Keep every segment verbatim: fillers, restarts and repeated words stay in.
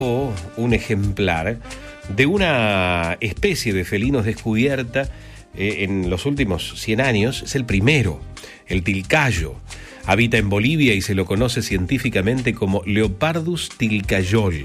un ejemplar de una especie de felinos descubierta eh, en los últimos cien años. Es el primero, el tilcayo. Habita en Bolivia y se lo conoce científicamente como Leopardus tilcayol.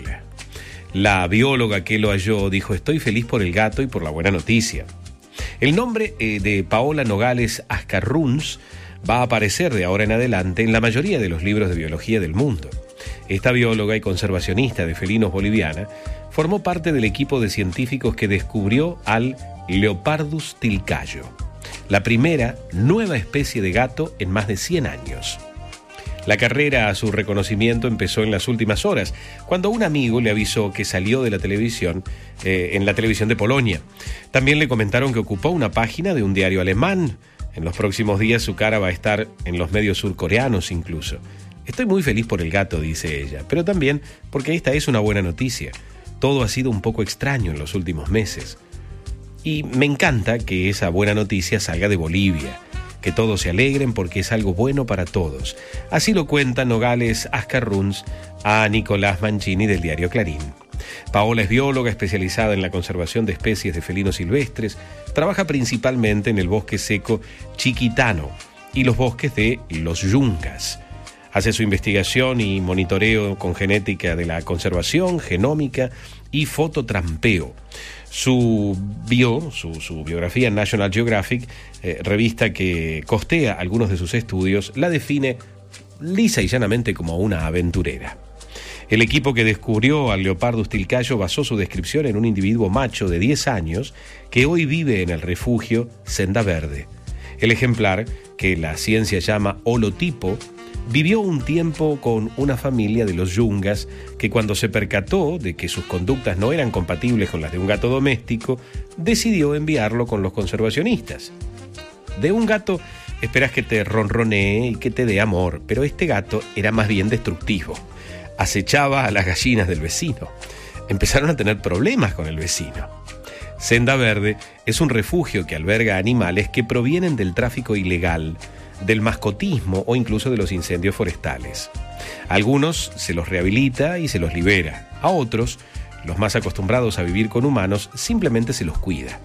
La bióloga que lo halló dijo: estoy feliz por el gato y por la buena noticia. El nombre eh, de Paola Nogales Ascarruns va a aparecer de ahora en adelante en la mayoría de los libros de biología del mundo. Esta bióloga y conservacionista de felinos boliviana formó parte del equipo de científicos que descubrió al Leopardus tilcayo, la primera nueva especie de gato en más de cien años. La carrera a su reconocimiento empezó en las últimas horas, cuando un amigo le avisó que salió de la televisión, eh, en la televisión de Polonia. También le comentaron que ocupó una página de un diario alemán. En los próximos días su cara va a estar en los medios surcoreanos incluso. Estoy muy feliz por el gato, dice ella, pero también porque esta es una buena noticia. Todo ha sido un poco extraño en los últimos meses. Y me encanta que esa buena noticia salga de Bolivia, que todos se alegren porque es algo bueno para todos. Así lo cuenta Nogales Ascarruns a Nicolás Mancini del diario Clarín. Paola es bióloga especializada en la conservación de especies de felinos silvestres. Trabaja principalmente en el bosque seco chiquitano y los bosques de los yungas. Hace su investigación y monitoreo con genética de la conservación, genómica y fototrampeo. Su bio, su, su biografía en National Geographic, eh, revista que costea algunos de sus estudios, la define lisa y llanamente como una aventurera. El equipo que descubrió al Leopardus tilcayo basó su descripción en un individuo macho de diez años que hoy vive en el refugio Senda Verde. El ejemplar, que la ciencia llama holotipo, vivió un tiempo con una familia de los yungas que, cuando se percató de que sus conductas no eran compatibles con las de un gato doméstico, decidió enviarlo con los conservacionistas. De un gato esperas que te ronronee y que te dé amor, pero este gato era más bien destructivo. Acechaba a las gallinas del vecino. Empezaron a tener problemas con el vecino. Senda Verde es un refugio que alberga animales que provienen del tráfico ilegal, del mascotismo o incluso de los incendios forestales. A algunos se los rehabilita y se los libera. A otros, los más acostumbrados a vivir con humanos, simplemente se los cuida.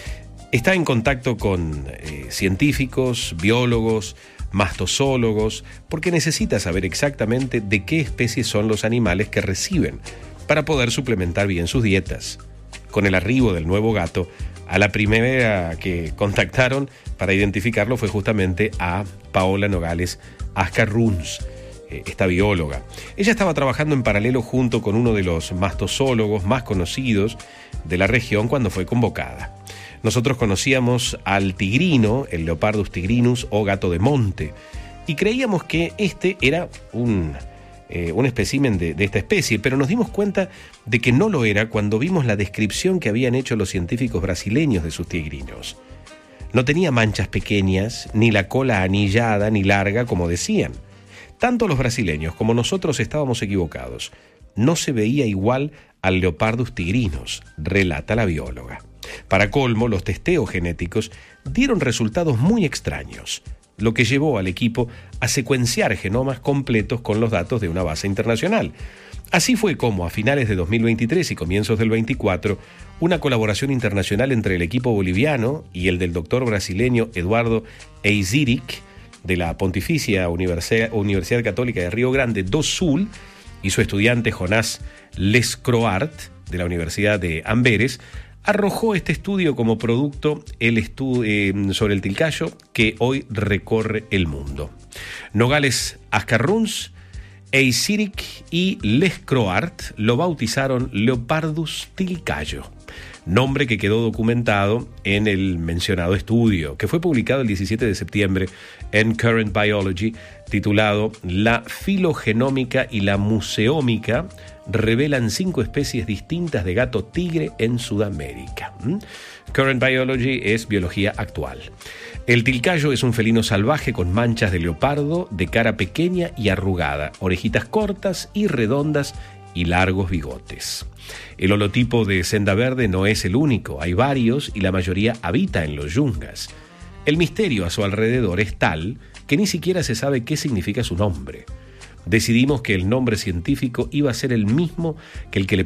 Está en contacto con eh, científicos, biólogos, mastozólogos, porque necesita saber exactamente de qué especie son los animales que reciben para poder suplementar bien sus dietas. Con el arribo del nuevo gato, a la primera que contactaron para identificarlo fue justamente a Paola Nogales Ascarruns, esta bióloga. Ella estaba trabajando en paralelo junto con uno de los mastozólogos más conocidos de la región cuando fue convocada. Nosotros conocíamos al tigrino, el Leopardus tigrinus o gato de monte, y creíamos que este era un... Eh, un espécimen de, de esta especie, pero nos dimos cuenta de que no lo era cuando vimos la descripción que habían hecho los científicos brasileños de sus tigrinos. No tenía manchas pequeñas, ni la cola anillada ni larga como decían. Tanto los brasileños como nosotros estábamos equivocados. No se veía igual al Leopardus tigrinus, relata la bióloga. Para colmo, los testeos genéticos dieron resultados muy extraños, lo que llevó al equipo a secuenciar genomas completos con los datos de una base internacional. Así fue como, a finales de dos mil veintitrés y comienzos del veinticuatro, una colaboración internacional entre el equipo boliviano y el del doctor brasileño Eduardo Eiziric, de la Pontificia Universidad, Universidad Católica de Río Grande do Sul, y su estudiante Jonás Lescroart, de la Universidad de Amberes, arrojó este estudio como producto el estu- eh, sobre el tilcayo que hoy recorre el mundo. Nogales Ascarruns, Eiziric y Lescroart lo bautizaron Leopardus tilcayo, nombre que quedó documentado en el mencionado estudio, que fue publicado el diecisiete de septiembre en Current Biology, titulado La filogenómica y la museómica revelan cinco especies distintas de gato tigre en Sudamérica. ¿Mm? Current Biology es biología actual. El tilcayo es un felino salvaje con manchas de leopardo, de cara pequeña y arrugada, orejitas cortas y redondas y largos bigotes. El holotipo de Senda Verde no es el único, hay varios y la mayoría habita en los yungas. El misterio a su alrededor es tal que ni siquiera se sabe qué significa su nombre. decidimos que el nombre científico iba a ser el mismo que el que le